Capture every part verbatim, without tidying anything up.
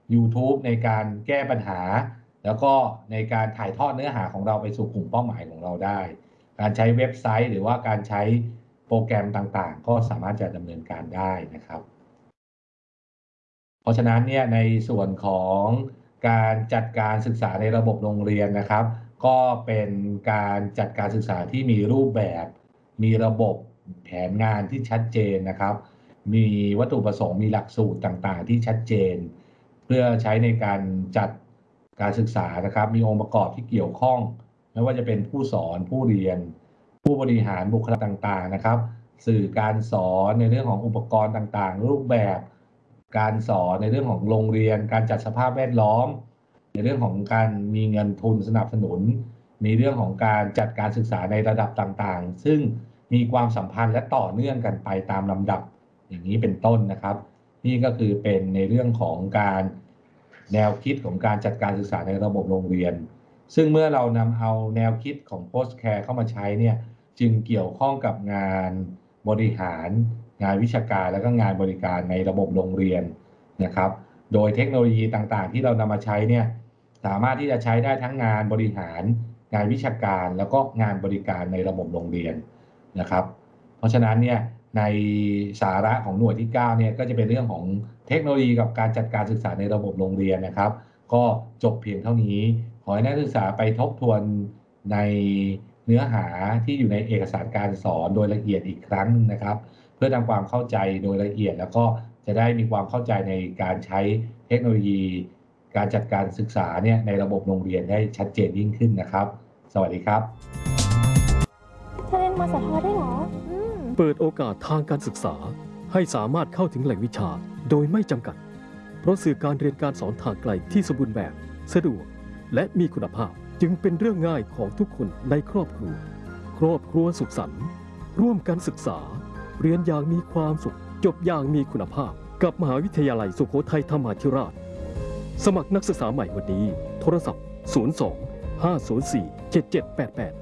YouTube ในการแก้ปัญหาแล้วก็ในการถ่ายทอดเนื้อหาของเราไปสู่กลุ่มเป้าหมายของเราได้การใช้เว็บไซต์หรือว่าการใช้โปรแกรมต่างๆก็สามารถจะดำเนินการได้นะครับเพราะฉะนั้นเนี่ยในส่วนของการจัดการศึกษาในระบบโรงเรียนนะครับก็เป็นการจัดการศึกษาที่มีรูปแบบมีระบบแผนงานที่ชัดเจนนะครับมีวัตถุประสงค์มีหลักสูตรต่างๆที่ชัดเจนเพื่อใช้ในการจัดการศึกษานะครับมีองค์ประกอบที่เกี่ยวข้องไม่ว่าจะเป็นผู้สอนผู้เรียนผู้บริหารบุคลากรต่างๆนะครับสื่อการสอนในเรื่องของอุปกรณ์ต่างๆรูปแบบการสอนในเรื่องของโรงเรียนการจัดสภาพแวดล้อมในเรื่องของการมีเงินทุนสนับสนุนมีเรื่องของการจัดการศึกษาในระดับต่างๆซึ่งมีความสัมพันธ์และต่อเนื่องกันไปตามลำดับอย่างนี้เป็นต้นนะครับนี่ก็คือเป็นในเรื่องของการแนวคิดของการจัดการศึกษาในระบบโรงเรียนซึ่งเมื่อเรานำเอาแนวคิดของ Post Care เข้ามาใช้เนี่ยจึงเกี่ยวข้องกับงานบริหารงานวิชาการและก็งานบริการในระบบโรงเรียนนะครับโดยเทคโนโลยีต่างๆที่เรานำมาใช้เนี่ยสามารถที่จะใช้ได้ทั้งงานบริหารงานวิชาการแล้วก็งานบริการในระบบโรงเรียนนะครับเพราะฉะนั้นเนี่ยในสาระของหน่วยที่เก้าเนี่ยก็จะเป็นเรื่องของเทคโนโลยีกับการจัดการศึกษาในระบบโรงเรียนนะครับก็จบเพียงเท่านี้ขอให้นักศึกษาไปทบทวนในเนื้อหาที่อยู่ในเอกสารการสอนโดยละเอียดอีกครั้งนะครับเพื่อทำความเข้าใจโดยละเอียดแล้วก็จะได้มีความเข้าใจในการใช้เทคโนโลยีการจัดการศึกษาเนี่ยในระบบโรงเรียนได้ชัดเจนยิ่งขึ้นนะครับสวัสดีครับเธอเรียนมสทได้เหรอเปิดโอกาสทางการศึกษาให้สามารถเข้าถึงแหล่งวิชาโดยไม่จำกัดเพราะสื่อการเรียนการสอนทางไกลที่สมบูรณ์แบบสะดวกและมีคุณภาพจึงเป็นเรื่องง่ายของทุกคนในครอบครัวครอบครัวสุขสันต์ร่วมกันศึกษาเรียนอย่างมีความสุขจบอย่างมีคุณภาพกับมหาวิทยาลัยสุโขทัยธรรมาธิราชสมัครนักศึกษาใหม่วันนี้โทรศัพท์ศูนย์ สอง ห้า ศูนย์ สี่ เจ็ด เจ็ด แปด แปด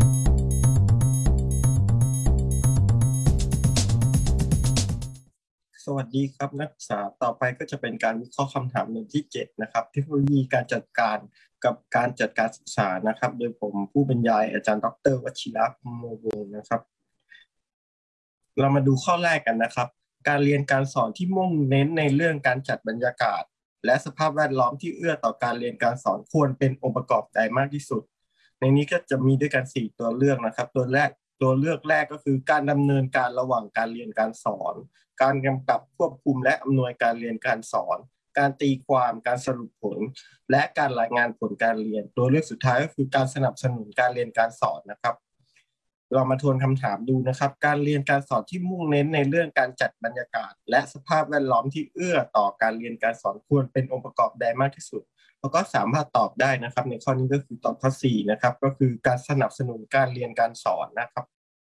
สวัสดีครับนักศึกษาต่อไปก็จะเป็นการวิเคราะห์คำถามหนึ่งที่เจ็ดนะครับเทคโนโลยีการจัดการกับการจัดการศึกษานะครับโดยผมผู้บรรยายอาจารย์ดร.วชิระพงษ์วงศ์นะครับเรามาดูข้อแรกกันนะครับการเรียนการสอนที่มุ่งเน้นในเรื่องการจัดบรรยากาศและสภาพแวดล้อมที่เอื้อต่อการเรียนการสอนควรเป็นองค์ประกอบใดมากที่สุดในนี้ก็จะมีด้วยกันสี่ตัวเลือกนะครับตัวแรกตัวเลือกแรกก็คือการดำเนินการระหว่างการเรียนการสอนการกำกับควบคุมและอำนวยการเรียนการสอนการตีความการสรุปผลและการรายงานผลการเรียนตัวเลือกสุดท้ายก็คือการสนับสนุนการเรียนการสอนนะครับเรามาทวนคำถามดูนะครับการเรียนการสอนที่มุ่งเน้นในเรื่องการจัดบรรยากาศและสภาพแวดล้อมที่เอื้อต่อการเรียนการสอนควรเป็นองค์ประกอบใดมากที่สุดเราก็สามารถตอบได้นะครับในข้อนี้ก็คือตอบข้อสี่นะครับก็คือการสนับสนุนการเรียนการสอนนะครับ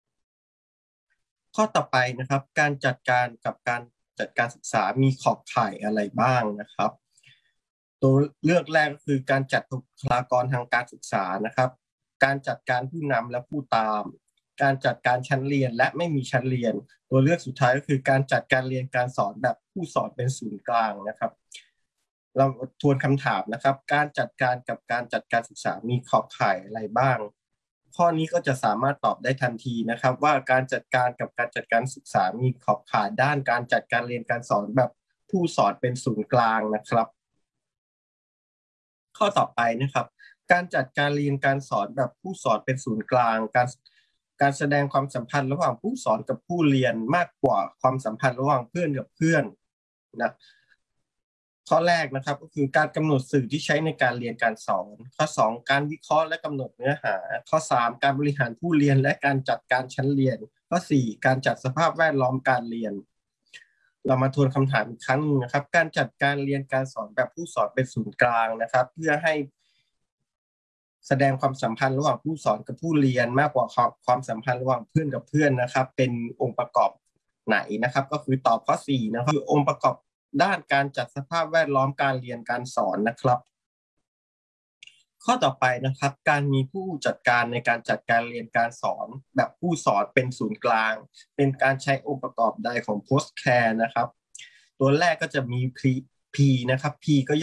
ข้อต่อไปนะครับการจัดการกับการจัดการศึกษามีขอบข่ายอะไรบ้างนะครับตัวเลือกแรกก็คือการจัดบุคลากรทางการศึกษานะครับการจัดการผู้นำและผู้ตามการจัดการชั้นเรียนและไม่มีชั้นเรียนตัวเลือกสุดท้ายก็คือการจัดการเรียนการสอนแบบผู้สอนเป็นศูนย์กลางนะครับเราทวนคำถามนะครับการจัดการกับการจัดการศึกษามีขอบข่ายอะไรบ้างข้อนี้ก็จะสามารถตอบได้ทันทีนะครับว่าการจัดการกับการจัดการศึกษามีขอบข่ายด้านการจัดการเรียนการสอนแบบผู้สอนเป็นศูนย์กลางนะครับข้อต่อไปนะครับการจัดการเรียนการสอนแบบผู้สอนเป็นศูนย์กลางการการแสดงความสัมพันธ์ระหว่างผู้สอนกับผู้เรียนมากกว่าความสัมพันธ์ระหว่างเพื่อนกับเพื่อนนะข้อแรกนะครับก็คือการกำหนดสื่อที่ใช้ในการเรียนการสอนข้อสองการวิเคราะห์และกำหนดเนื้อหาข้อสามการบริหารผู้เรียนและการจัดการชั้นเรียนข้อสี่การจัดสภาพแวดล้อมการเรียนเรามาทวนคำถามอีกครั้งนึงนะครับการจัดการเรียนการสอนแบบผู้สอนเป็นศูนย์กลางนะครับเพื่อให้แสดงความสัมพันธ์ระหว่างผู้สอนกับผู้เรียนมากกว่าความสัมพันธ์ระหว่างเพื่อนกับเพื่อนนะครับเป็นองค์ประกอบไหนนะครับก็คือตอบข้อสี่นะครับคือองค์ประกอบด้านการจัดสภาพแวดล้อมการเรียนการสอนนะครับข้อต่อไปนะครับการมีผู้จัดการในการจัดการเรียนการสอนแบบผู้สอนเป็นศูนย์กลางเป็นการใช้องค์ประกอบใดของ Post Care นะครับตัวแรกก็จะมี P นะครับ P ก็